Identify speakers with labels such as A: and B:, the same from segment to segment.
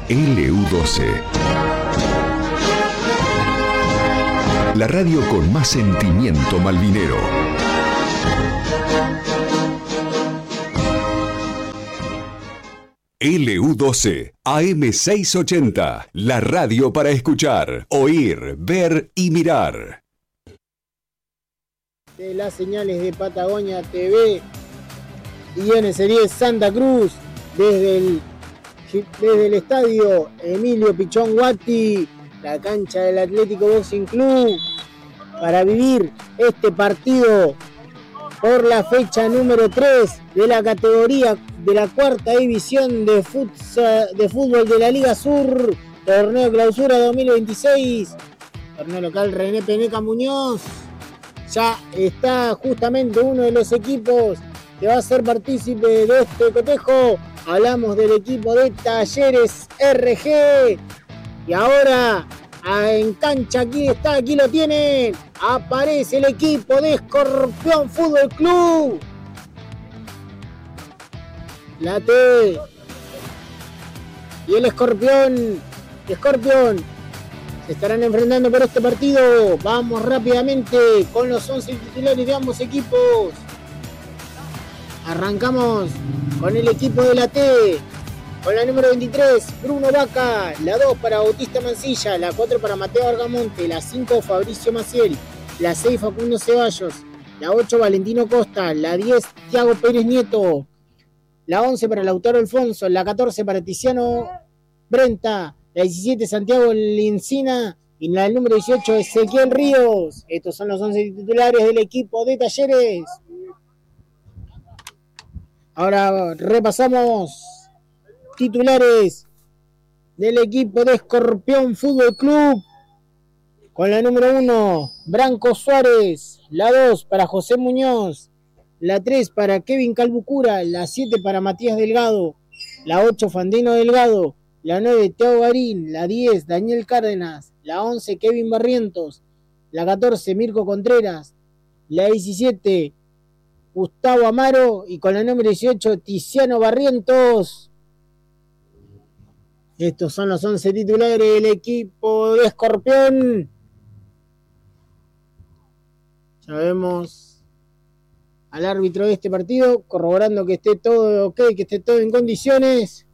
A: LU12. La radio con más sentimiento malvinero. LU12, AM680, la radio para escuchar, oír, ver y mirar.
B: De las señales de Patagonia TV y en serie Santa Cruz, desde el estadio Emilio Pichón Guati, la cancha del Atlético Boxing Club, para vivir este partido por la fecha número 3 de la categoría de la cuarta división de fútbol de la Liga Sur, torneo clausura 2026, torneo local René Peneca Muñoz. Ya está justamente uno de los equipos que va a ser partícipe de este cotejo. Hablamos del equipo de Talleres RG. Y ahora en cancha, aquí lo tienen. Aparece el equipo de Escorpión Fútbol Club. Late. Y el Escorpión se estarán enfrentando por este partido. Vamos rápidamente con los 11 titulares de ambos equipos. Arrancamos con el equipo de la T. Con la número 23, Bruno Vaca. La 2 para Bautista Mancilla. La 4 para Mateo Argamonte. La 5, Fabricio Maciel. La 6, Facundo Ceballos. La 8, Valentino Costa. La 10, Thiago Pérez Nieto. La 11 para Lautaro Alfonso. La 14 para Tiziano Brenta. La 17, Santiago Lincina. Y la número 18, Ezequiel Ríos. Estos son los 11 titulares del equipo de Talleres. Ahora repasamos titulares del equipo de Escorpión Fútbol Club. Con la número 1, Branco Suárez. La 2 para José Muñoz. La 3 para Kevin Calbucura. La 7 para Matías Delgado. La 8, Fandino Delgado. La 9, Teo Garín. La 10, Daniel Cárdenas. La 11, Kevin Barrientos. La 14, Mirko Contreras. La 17, Gustavo Amaro. Y con la número 18, Tiziano Barrientos. Estos son los 11 titulares del equipo de Escorpión. Ya vemos al árbitro de este partido corroborando que esté todo ok, que esté todo en condiciones.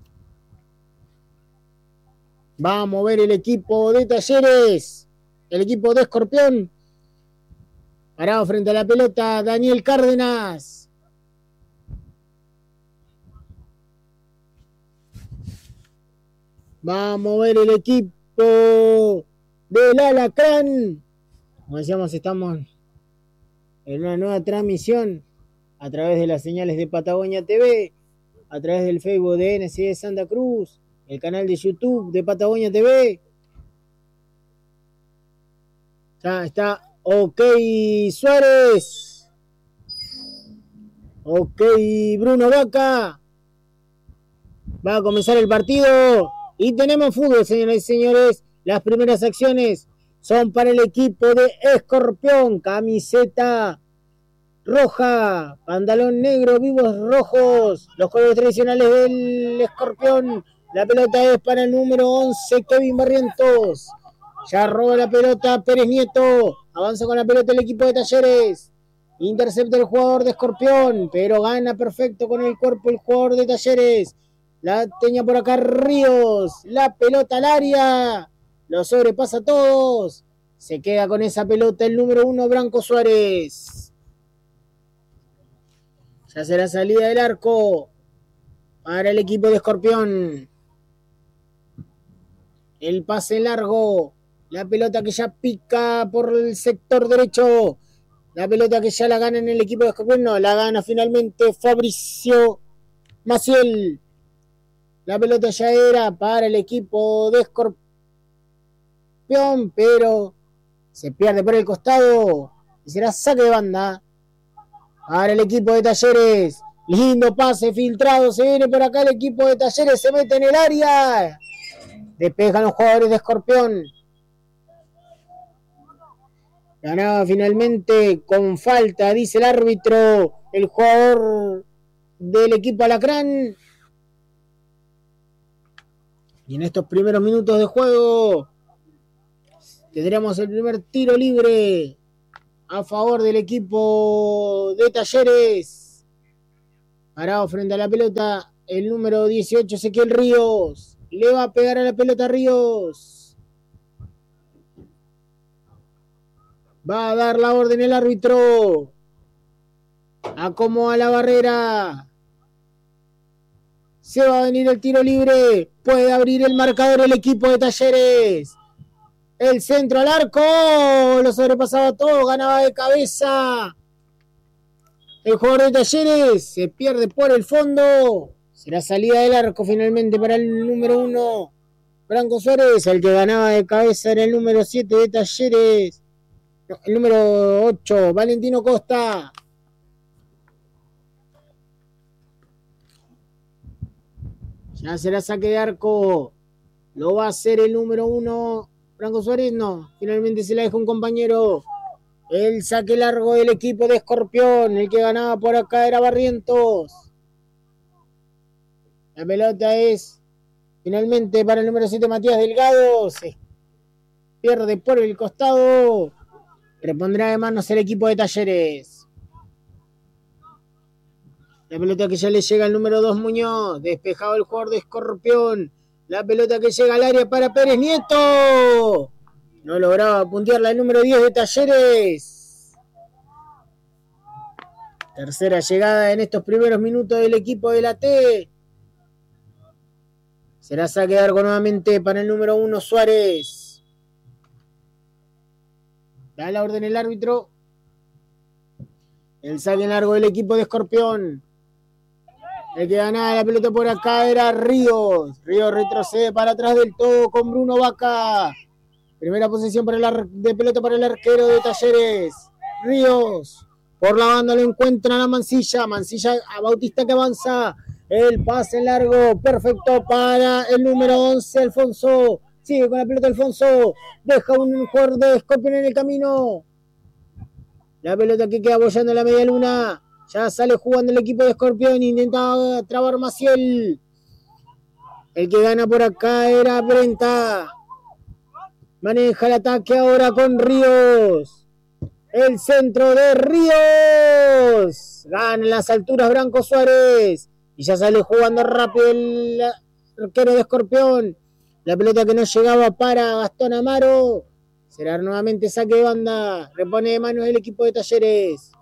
B: Va a mover el equipo de Talleres, el equipo de Escorpión. Parado frente a la pelota, Daniel Cárdenas. Va a mover el equipo del Alacrán. Como decíamos, estamos en una nueva transmisión a través de las señales de Patagonia TV, a través del Facebook de NCD Santa Cruz, el canal de YouTube de Patagonia TV. Ya está ok Suárez. Ok Bruno Vaca. Va a comenzar el partido. Y tenemos fútbol, señoras y señores. Las primeras acciones son para el equipo de Escorpión. Camiseta roja, pantalón negro, vivos rojos. Los colores tradicionales del Escorpión. La pelota es para el número 11, Kevin Barrientos. Ya roba la pelota Pérez Nieto. Avanza con la pelota el equipo de Talleres. Intercepta el jugador de Escorpión, pero gana perfecto con el cuerpo el jugador de Talleres. La teña por acá Ríos. La pelota al área. Lo sobrepasa a todos. Se queda con esa pelota el número 1, Branco Suárez. Ya será salida del arco para el equipo de Escorpión. El pase largo. La pelota que ya pica por el sector derecho. La pelota que ya la gana en el equipo de Escorpión. No, la gana finalmente Fabricio Maciel. La pelota ya era para el equipo de Escorpión, pero se pierde por el costado y será saque de banda para el equipo de Talleres. Lindo pase filtrado, se viene por acá el equipo de Talleres, se mete en el área. Despejan los jugadores de Escorpión. Ganaba finalmente con falta, dice el árbitro, el jugador del equipo Alacrán. Y en estos primeros minutos de juego tendremos el primer tiro libre a favor del equipo de Talleres. Parado frente a la pelota el número 18, Ezequiel Ríos. Le va a pegar a la pelota Ríos. Va a dar la orden el árbitro. Acomoda la barrera. Se va a venir el tiro libre. Puede abrir el marcador el equipo de Talleres. El centro al arco. Lo sobrepasaba todo. Ganaba de cabeza. El jugador de Talleres se pierde por el fondo. Será salida del arco finalmente para el número 1. Franco Suárez. El que ganaba de cabeza era el número 7 de Talleres. No, el número 8. Valentino Costa. Ya será saque de arco. Lo va a hacer el número 1. Franco Suárez no. Finalmente se la deja un compañero. El saque largo del equipo de Escorpión. El que ganaba por acá era Barrientos. La pelota es finalmente para el número 7 Matías Delgado. Se pierde por el costado. Repondrá de manos el equipo de Talleres. La pelota que ya le llega al número 2 Muñoz. Despejado el jugador de Escorpión. La pelota que llega al área para Pérez Nieto. No lograba puntearla el número 10 de Talleres. Tercera llegada en estos primeros minutos del equipo de la T. Será saque de arco nuevamente para el número 1 Suárez. Da la orden el árbitro. El saque en largo del equipo de Escorpión. El que ganaba la pelota por acá era Ríos. Ríos retrocede para atrás del todo con Bruno Vaca. Primera posición de pelota para el arquero de Talleres. Ríos. Por la banda lo encuentran a Mancilla. Mancilla a Bautista que avanza. El pase largo. Perfecto para el número 11, Alfonso. Sigue con la pelota Alfonso. Deja un jugador de Escorpión en el camino. La pelota que queda apoyando la media luna. Ya sale jugando el equipo de Escorpión. Intenta trabar Maciel. El que gana por acá era Brenta. Maneja el ataque ahora con Ríos. El centro de Ríos. Gana en las alturas Branco Suárez. Y ya sale jugando rápido el arquero de Escorpión. La pelota que no llegaba para Gastón Amaro. Será nuevamente saque de banda. Repone de manos el equipo de Talleres.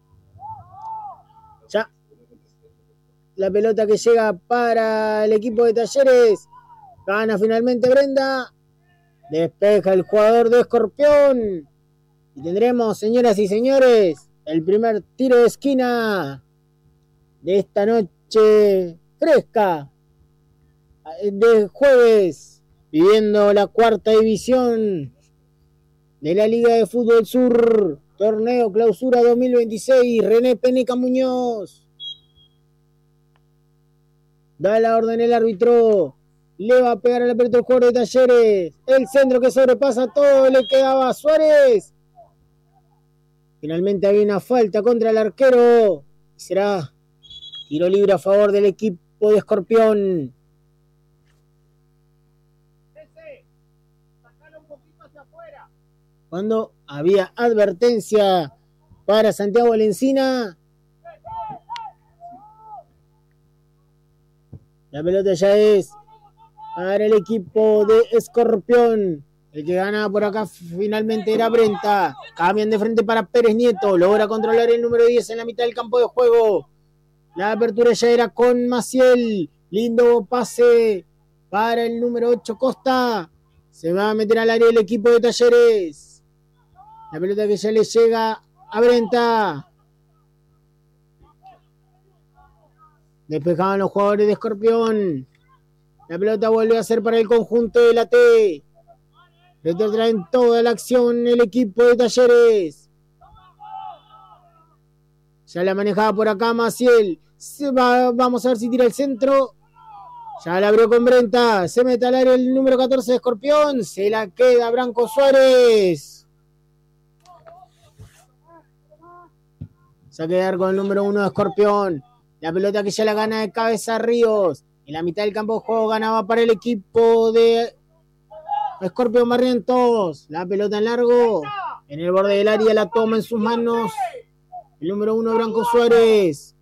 B: Ya. La pelota que llega para el equipo de Talleres. Gana finalmente Brenda. Despeja el jugador de Escorpión. Y tendremos, señoras y señores, el primer tiro de esquina de esta noche fresca de jueves, viviendo la cuarta división de la Liga de Fútbol Sur, torneo clausura 2026. René Peneca Muñoz. Da la orden el árbitro. Le va a pegar a la pelota el jugador de Talleres. El centro que sobrepasa todo. Le quedaba a Suárez. Finalmente había una falta contra el arquero. Será tiro libre a favor del equipo de Escorpión. Cuando había advertencia para Santiago Lencina. La pelota ya es para el equipo de Escorpión. El que gana por acá finalmente era Brenta. Cambian de frente para Pérez Nieto. Logra controlar el número 10 en la mitad del campo de juego. La apertura ya era con Maciel. Lindo pase para el número 8 Costa. Se va a meter al área el equipo de Talleres. La pelota que ya le llega a Brenta. Despejaban los jugadores de Escorpión. La pelota vuelve a ser para el conjunto de la T. Retrotraen toda la acción el equipo de Talleres. Ya la manejaba por acá Maciel. Vamos a ver si tira el centro. Ya la abrió con Brenta. Se mete al área el número 14 de Escorpión. Se la queda Branco Suárez. Se va a quedar con el número 1 de Escorpión. La pelota que ya la gana de cabeza Ríos. En la mitad del campo de juego ganaba para el equipo de Escorpión Barrientos. La pelota en largo. En el borde del área la toma en sus manos el número 1, Branco Suárez.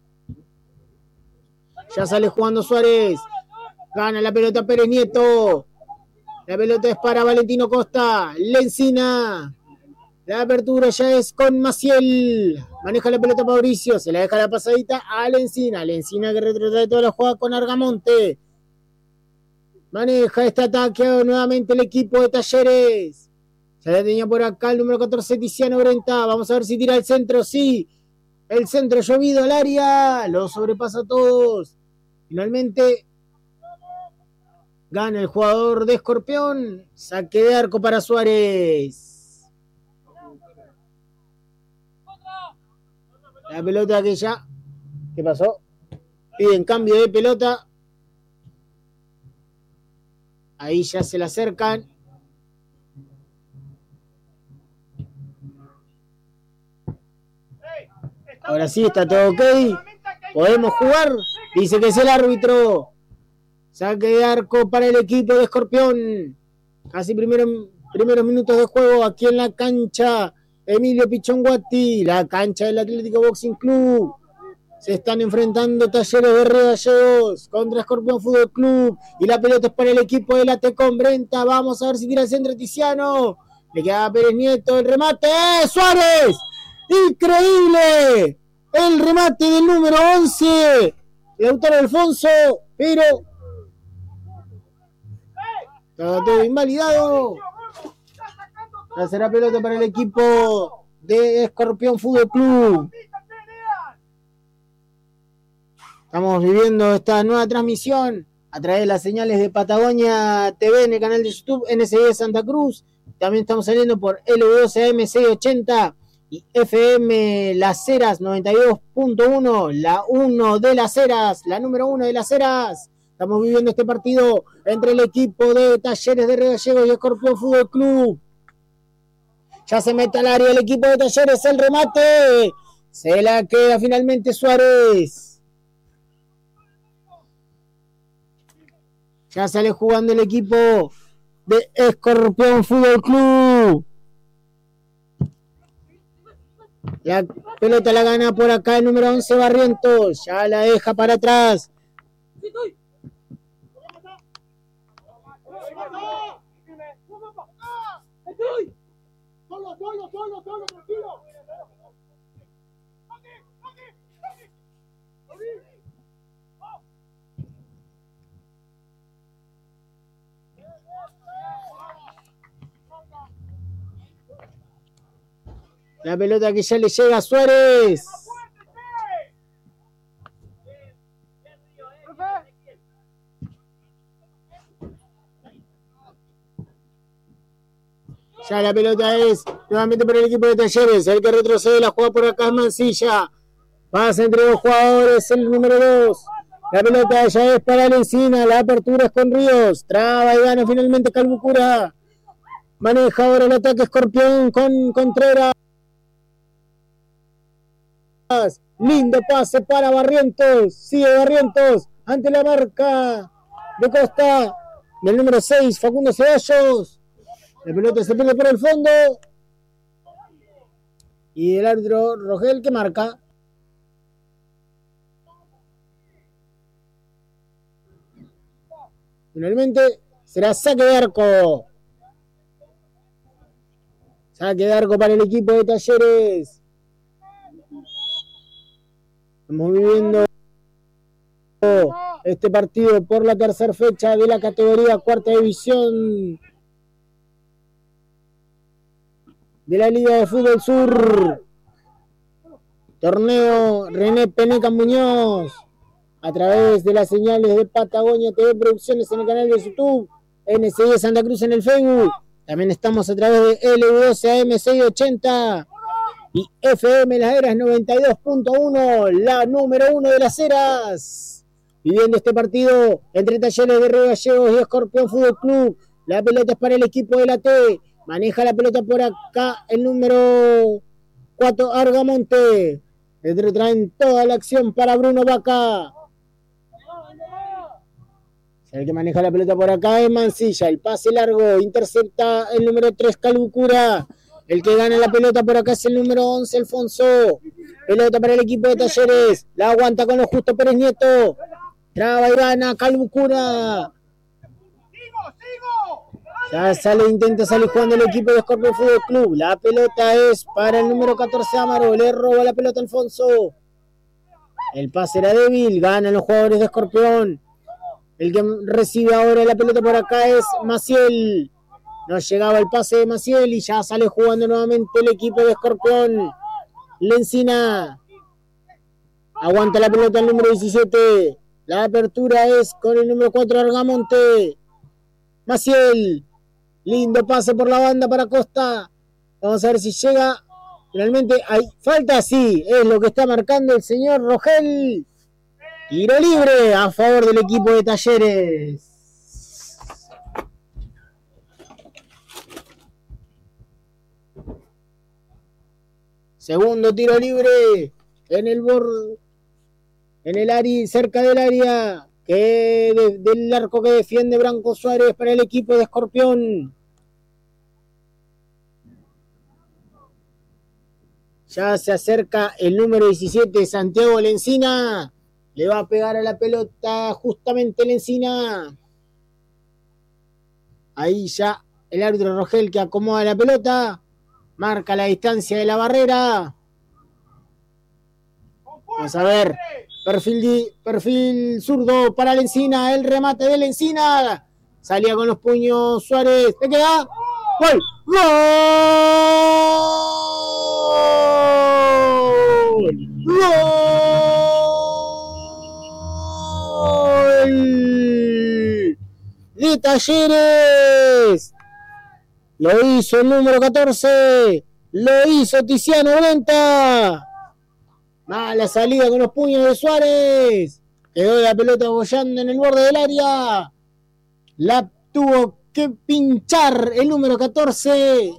B: Ya sale jugando Suárez. Gana la pelota Pérez Nieto. La pelota es para Valentino Costa. Lencina. La apertura ya es con Maciel. Maneja la pelota Mauricio. Se la deja la pasadita a Lencina. Lencina que retrotrae toda la jugada con Argamonte. Maneja este ataque nuevamente el equipo de Talleres. Ya la tenía por acá el número 14, Tiziano Brenta. Vamos a ver si tira el centro. Sí. El centro llovido al área. Lo sobrepasa a todos. Finalmente gana el jugador de Escorpión. Saque de arco para Suárez. La pelota que ya... ¿Qué pasó? Piden cambio de pelota. Ahí ya se la acercan. Ahora sí, está todo ok. Podemos jugar. Dice que es el árbitro. Saque de arco para el equipo de Escorpión. Casi primeros minutos de juego aquí en la cancha Emilio Pichón Guati, la cancha del Atlético Boxing Club. Se están enfrentando Talleres de Río Gallegos contra Escorpión Fútbol Club. Y la pelota es para el equipo de la Tecón Brenta. Vamos a ver si tira el centro Tiziano. Le queda a Pérez Nieto el remate. ¡Suárez! ¡Increíble! El remate del número 11. Lautaro Alfonso. Pero está todo invalidado. La será pelota para el equipo de Escorpión Fútbol Club. Estamos viviendo esta nueva transmisión a través de las señales de Patagonia TV en el canal de YouTube NSD Santa Cruz. También estamos saliendo por LV12AM 680 y FM Las Heras 92.1, la 1 de Las Heras, la número 1 de Las Heras. Estamos viviendo este partido entre el equipo de Talleres de Río Gallegos y Escorpión Fútbol Club. Ya se mete al área el equipo de Talleres, el remate. Se la queda finalmente Suárez. Ya sale jugando el equipo de Escorpión Fútbol Club. La pelota la gana por acá el número 11 Barrientos. Ya la deja para atrás. La pelota que ya le llega a Suárez. Ya la pelota es nuevamente para el equipo de Talleres. El que retrocede la juega por acá es Mancilla. Pasa entre dos jugadores el número 2. La pelota ya es para Lencina. La apertura es con Ríos. Traba y gana finalmente Calbucura. Maneja ahora el ataque Escorpión con Contreras. Lindo pase para Barrientos. Sigue Barrientos ante la marca de Costa del número 6, Facundo Ceballos. La pelota se pierde por el fondo. Y el árbitro Rogel que marca. Finalmente será saque de arco. Saque de arco para el equipo de Talleres. Estamos viviendo este partido por la tercera fecha de la categoría cuarta división de la Liga de Fútbol Sur. Torneo René Peneca Muñoz a través de las señales de Patagonia TV Producciones en el canal de YouTube, NSD Santa Cruz en el Facebook. También estamos a través de LV12AM 680 y FM Las Heras 92.1, la número 1 de Las Heras. Viviendo este partido entre Talleres de Río Gallegos y Escorpión Fútbol Club. La pelota es para el equipo de la T. Maneja la pelota por acá el número 4 Argamonte. Le traen toda la acción para Bruno Vaca. El que maneja la pelota por acá es Mancilla. El pase largo, intercepta el número 3, Calbucura. El que gana la pelota por acá es el número 11, Alfonso. Pelota para el equipo de Talleres. La aguanta con lo justo Pérez Nieto. Traba y gana Calbucura. Ya intenta salir jugando el equipo de Scorpion Fútbol Club. La pelota es para el número 14, Amaro. Le roba la pelota Alfonso. El pase era débil. Ganan los jugadores de Scorpion. El que recibe ahora la pelota por acá es Maciel. No llegaba el pase de Maciel y ya sale jugando nuevamente el equipo de Scorpion. Lencina. Aguanta la pelota el número 17. La apertura es con el número 4, Argamonte. Maciel. Lindo pase por la banda para Costa. Vamos a ver si llega. Finalmente hay falta, sí. Es lo que está marcando el señor Rogel. Tiro libre a favor del equipo de Talleres. Segundo tiro libre en el borde, en el área, cerca del área del arco que defiende Branco Suárez para el equipo de Scorpion. Ya se acerca el número 17, Santiago Lencina. Le va a pegar a la pelota justamente Lencina. Ahí ya el árbitro Rogel que acomoda la pelota. Marca la distancia de la barrera. Vamos a ver. Perfil zurdo para Lencina. El remate de Lencina. Salía con los puños Suárez. ¿Te queda? ¡Gol! ¡Gol! ¡Gol! De Talleres. Lo hizo el número 14. Lo hizo Tiziano Brenta. Mala salida con los puños de Suárez. Quedó la pelota bollando en el borde del área. La tuvo que pinchar el número 14.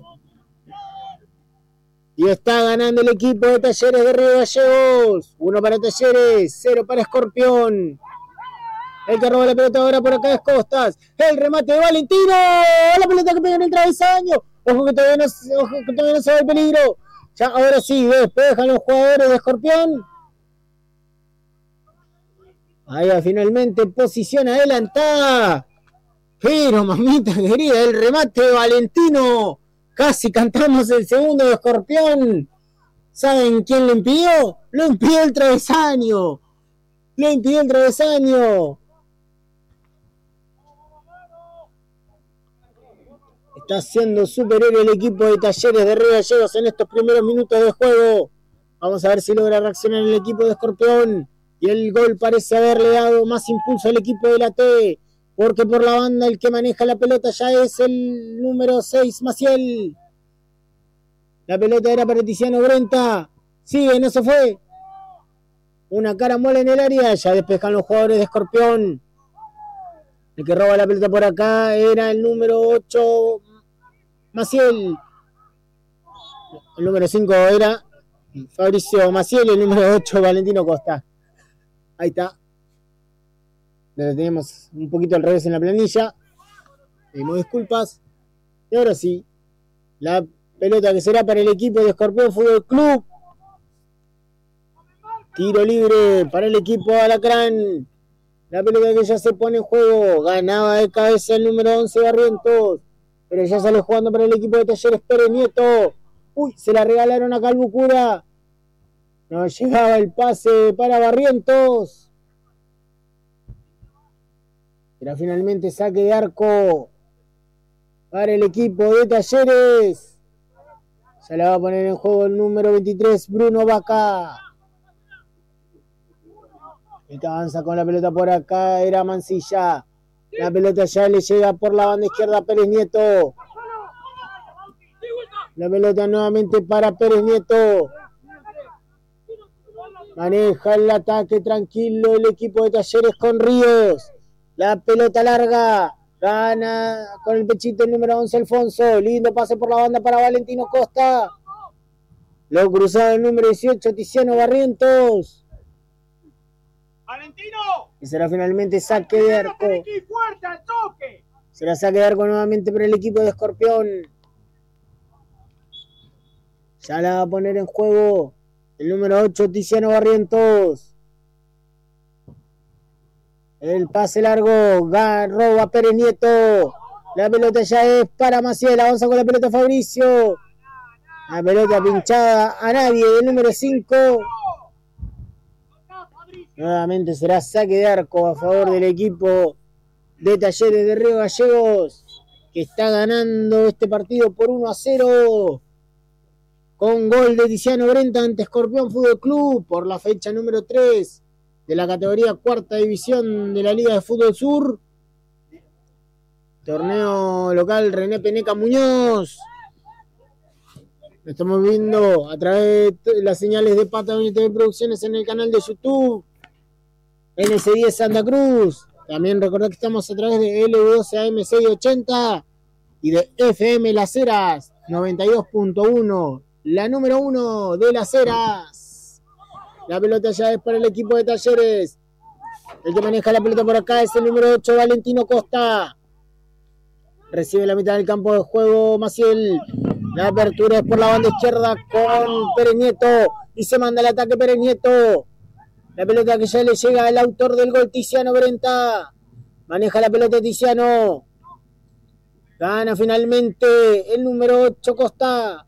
B: Y está ganando el equipo de Talleres de Río Gallegos. 1 para Talleres, 0 para Scorpion. El que roba la pelota ahora por acá es Costas. El remate de Valentino. La pelota que pega en el travesaño. Ojo que todavía no se va el peligro. Ya, ahora sí, despejan los jugadores de Scorpion. Ahí va finalmente posición adelantada. Pero mamita querida, el remate de Valentino. Casi cantamos el segundo de Scorpion. ¿Saben quién lo impidió? Lo impidió el travesaño. Está siendo superior el equipo de Talleres de Río Gallegos en estos primeros minutos de juego. Vamos a ver si logra reaccionar el equipo de Scorpion. Y el gol parece haberle dado más impulso al equipo de la T. Porque por la banda el que maneja la pelota ya es el número 6, Maciel. La pelota era para Tiziano Brenta. Sigue, no se fue. Una carambola en el área. Ya despejan los jugadores de Scorpion. El que roba la pelota por acá era el número 8, Maciel. El número 5 era Fabricio Maciel. El número 8, Valentino Costa. Ahí está. Le tenemos un poquito al revés en la planilla. Pedimos disculpas. Y ahora sí. La pelota que será para el equipo de Scorpion Fútbol Club. Tiro libre para el equipo de Alacrán. La pelota que ya se pone en juego. Ganaba de cabeza el número 11, Barrientos. Pero ya sale jugando para el equipo de Talleres, Pérez Nieto. Uy, se la regalaron a Calbucura. No llegaba el pase para Barrientos. Era finalmente saque de arco para el equipo de Talleres. Se la va a poner en juego el número 23, Bruno Vaca. El que avanza con la pelota por acá era Mancilla. La pelota ya le llega por la banda izquierda a Pérez Nieto. La pelota nuevamente para Pérez Nieto. Maneja el ataque tranquilo el equipo de Talleres con Ríos. La pelota larga. Gana con el pechito el número 11, Alfonso. Lindo pase por la banda para Valentino Costa. Lo cruzado el número 18, Tiziano Barrientos.
C: ¡Valentino!
B: Y será finalmente saque de arco. Será saque de arco nuevamente para el equipo de Escorpión. Ya la va a poner en juego el número 8, Tiziano Barrientos. El pase largo, roba Pérez Nieto. La pelota ya es para Maciel. Avanza con la pelota Fabricio. La pelota pinchada a nadie del número 5. Nuevamente será saque de arco a favor del equipo de Talleres de Río Gallegos, que está ganando este partido por 1-0 con gol de Tiziano Brenta ante Escorpión Fútbol Club por la fecha número 3 de la categoría cuarta división de la Liga de Fútbol Sur. Torneo local René Peneca Muñoz. Lo estamos viendo a través de las señales de Patagonia TV Producciones en el canal de YouTube NS10 Santa Cruz. También recordad que estamos a través de L12AM 680 y de FM Las Heras 92.1, la número 1 de Las Heras. La pelota ya es para el equipo de Talleres. El que maneja la pelota por acá es el número 8, Valentino Costa. Recibe la mitad del campo de juego Maciel. La apertura es por la banda izquierda con Pérez Nieto. Y se manda el ataque Pérez Nieto. La pelota que ya le llega al autor del gol, Tiziano Brenta. Maneja la pelota Tiziano. Gana finalmente el número 8, Costa.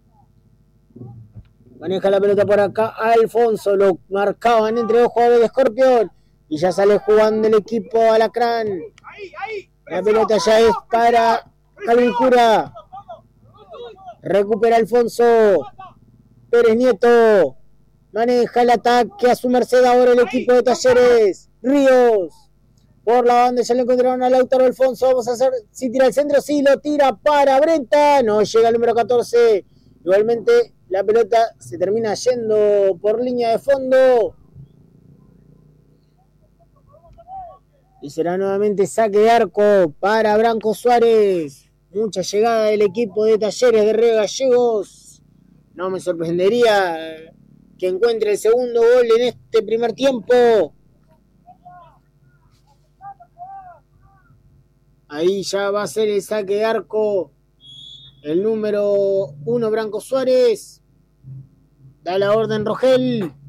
B: Maneja la pelota por acá Alfonso. Lo marcaban entre dos jugadores de Escorpión. Y ya sale jugando el equipo Alacrán. La pelota ya es para Calvin Cura. Recupera Alfonso. Pérez Nieto. Maneja el ataque a su merced ahora el equipo de Talleres. Ríos. Por la banda ya le encontraron a Lautaro Alfonso. Vamos a hacer, si tira el centro, sí lo tira para Brenta. No llega el número 14. Igualmente la pelota se termina yendo por línea de fondo. Y será nuevamente saque de arco para Branco Suárez. Mucha llegada del equipo de Talleres de Río Gallegos. No me sorprendería que encuentre el segundo gol en este primer tiempo. Ahí ya va a ser el saque de arco el número 1, Branco Suárez. Da la orden Rogel.